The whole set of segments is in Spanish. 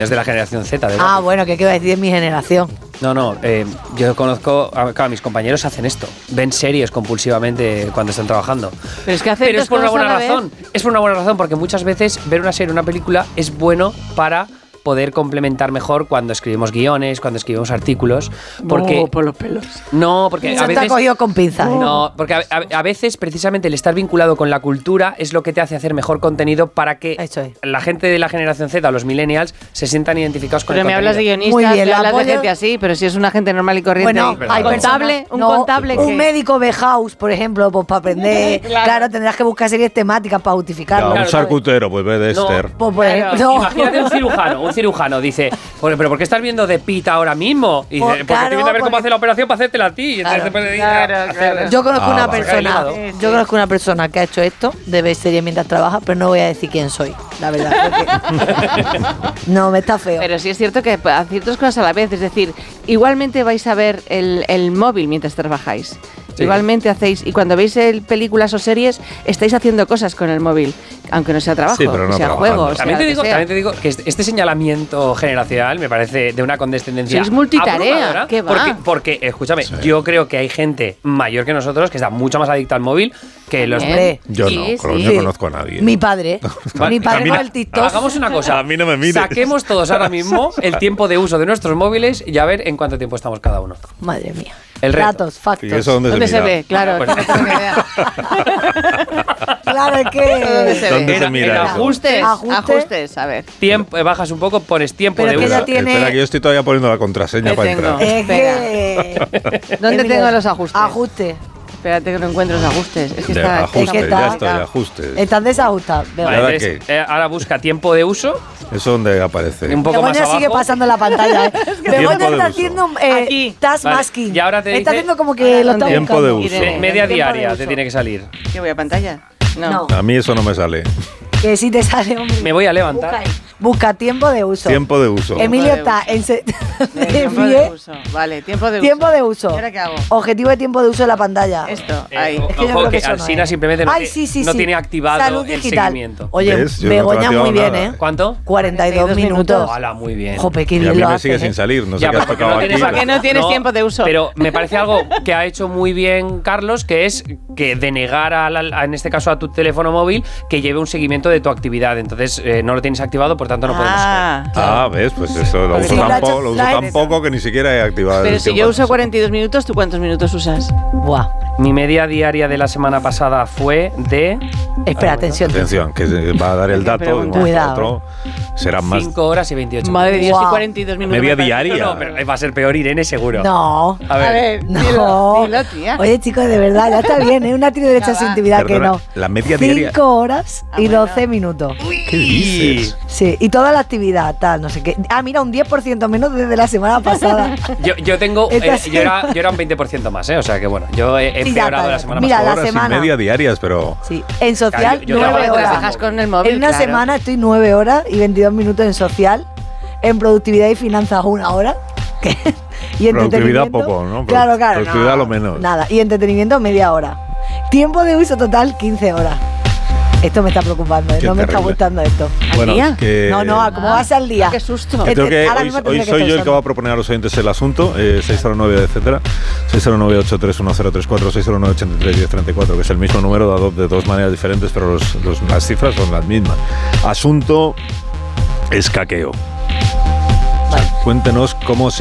Es de la generación Z. Bueno, ¿qué iba a decir de mi generación? No, yo conozco, claro, mis compañeros hacen esto, ven series compulsivamente cuando están trabajando. Pero es por una buena razón. Es por una buena razón, porque muchas veces ver una serie, una película, es bueno para poder complementar mejor cuando escribimos guiones, cuando escribimos artículos. Porque, por los pelos. No, porque a veces... te ha cogido con pinzas. No, porque a veces precisamente el estar vinculado con la cultura es lo que te hace hacer mejor contenido para que la gente de la generación Z o los millennials se sientan identificados con el contenido. Pero me hablas de guionistas, muy bien, me hablas de gente así, pero si es una gente normal y corriente. Bueno, hay contable, un médico de house, por ejemplo, pues para aprender. Claro, tendrás que buscar series temáticas para justificarlo. Un charcutero, pues ve de Esther. Imagínate un cirujano dice, pero ¿por qué estás viendo The Pitt ahora mismo? Y dice, porque estoy viendo a ver cómo hace la operación para hacértela a ti. Yo conozco una persona que ha hecho esto de ver series mientras trabaja, pero no voy a decir quién soy, la verdad. No, me está feo. Pero sí es cierto que hacéis dos cosas a la vez, es decir, igualmente vais a ver el móvil mientras trabajáis. Sí. Igualmente hacéis, y cuando veis películas o series, estáis haciendo cosas con el móvil, aunque no sea trabajo, pero no sea juegos. También te digo que este señalamiento generacional me parece de una condescendencia. Sois multitarea, ¿qué va? Porque escúchame, yo creo que hay gente mayor que nosotros que está mucho más adicta al móvil que los... Yo no conozco a nadie. Mi padre. Mi padre con el TikTok. Hagamos una cosa. A mí no me mires. Saquemos todos ahora mismo el tiempo de uso de nuestros móviles y a ver en cuánto tiempo estamos cada uno. Madre mía. El reto. Datos, factos. ¿Y eso dónde se ve? Claro, pues, no tengo ni idea. Claro, es que... ¿Dónde se mira? Ajustes, a ver. Bajas un poco, pones tiempo de uso. Espera, que yo estoy todavía poniendo la contraseña para entrar. ¿Dónde tengo los ajustes? Ajustes. Espérate que no encuentro los ajustes. Es que ajustes. Están desajustados. Vale, ahora busca tiempo de uso. ¿Eso dónde aparece? Un poco más abajo. sigue pasando la pantalla. Begoña está haciendo task masking. Y ahora te dice... Está haciendo como que lo está tiempo de uso. Media diaria te tiene que salir. ¿Qué voy a pantalla? No. A mí eso no me sale. Que sí te sale, hombre. Me voy a levantar. Busca tiempo de uso. Tiempo de uso. Emilio está en... Tiempo de uso. Vale, tiempo de uso. Tiempo de uso. ¿Y ahora qué hago? Objetivo de tiempo de uso de la pantalla. Esto, ahí. Es que yo creo que eso Alsina simplemente no tiene activado Salud el digital. seguimiento. Oye, Begoña muy bien, nada. ¿eh? ¿Cuánto? 42 minutos. Hola, muy bien. Jope, qué Y a bien mí lo me hace. sigue sin salir. No sé qué has tocado aquí. Porque no tienes tiempo de uso. Pero me parece algo que ha hecho muy bien Carlos, que es que denegar, en este caso a tu teléfono móvil, que lleve un seguimiento de tu actividad. Entonces no lo tienes activado, por tanto no podemos. ¿Ves? Pues eso lo uso tan poco que ni siquiera he activado. Pero si yo uso 42 minutos, ¿tú cuántos minutos usas? Buah. Mi media diaria de la semana pasada fue de... Espera, atención. Atención, que va a dar el dato de un momento a otro. Serán más... 5 horas y 28 Madre minutos. de Dios, y 42 minutos. Media diaria. No, pero va a ser peor Irene, seguro. No. A ver. No. Dilo, tía. Oye, chicos, de verdad, ya está bien, ¿eh? Una tiene derecho a su intimidad. Perdona, que no. la media diaria. 5 horas y 12 minutos. ¿Qué dices? Sí, y toda la actividad, tal, no sé qué. Mira, un 10% menos desde la semana pasada. Yo tengo... yo era un 20% más, ¿eh? O sea que bueno, yo he empeorado la semana Mira, pasada. la Horas semana. y media diarias, pero... Sí, en social, yo 9 trabajo horas. Trabajas con el móvil, En una semana estoy 9 horas y 22 minutos en social. En productividad y finanzas 1 hora. Y productividad entretenimiento, poco, ¿no? Claro. Productividad lo menos. Nada. Y entretenimiento media hora. Tiempo de uso total 15 horas. Esto me está preocupando, Qué no me está terrible. gustando esto. Bueno, día? que... No, ¿cómo vas al día? Qué susto. Creo que Ahora mismo hoy tendré que soy yo el pensarlo. que va a proponer a los oyentes el asunto. 609, etcétera. 609-831034, 609-831034, que es el mismo número dado de dos maneras diferentes, pero las cifras son las mismas. Asunto escaqueo. O sea, cuéntanos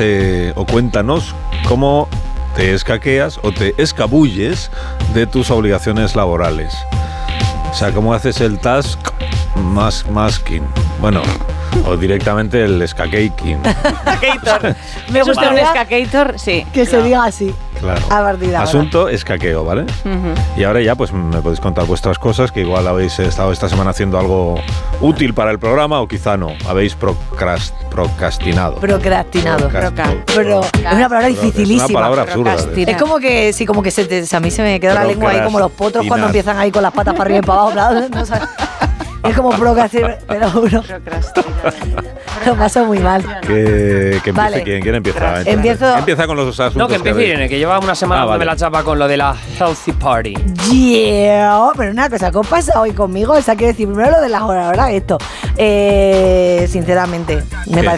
cómo te escaqueas o te escabulles de tus obligaciones laborales. O sea, cómo haces el task masking. Bueno, o directamente el escaqueaking. Me gusta un gustaría escaqueator, sí. que se diga así. Claro. A partir de ahora. Asunto escaqueo, ¿vale? Y ahora ya pues me podéis contar vuestras cosas, que igual habéis estado esta semana haciendo algo útil para el programa o quizá no. Habéis procrastinado. Procrastinado. Pero es una palabra dificilísima. Es una palabra absurda. Es como que, sí, como que a mí se me queda la lengua ahí como los potros cuando empiezan ahí con las patas para arriba y para abajo. No sabes. Es como procrastinar, te lo juro. Lo paso muy mal. Que empiece Vale. ¿Quién empieza? Empieza con los asuntos. No, que empiece Irene, que lleva una semana dándome la chapa con lo de la Healthy Party. Yeah, pero una cosa, ¿qué os pasa hoy conmigo? O sea, quiero decir, primero lo de las horas, ahora esto. Sinceramente, me parece